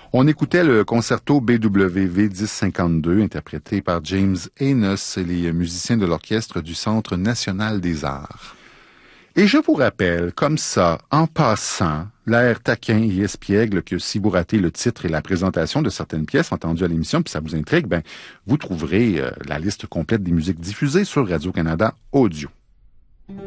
On écoutait le concerto BWV 1052 interprété par James Enos et les musiciens de l'orchestre du Centre national des arts. Et je vous rappelle, comme ça, en passant, l'air taquin et espiègle que si vous ratez le titre et la présentation de certaines pièces entendues à l'émission, puis ça vous intrigue, vous trouverez la liste complète des musiques diffusées sur Radio-Canada Audio.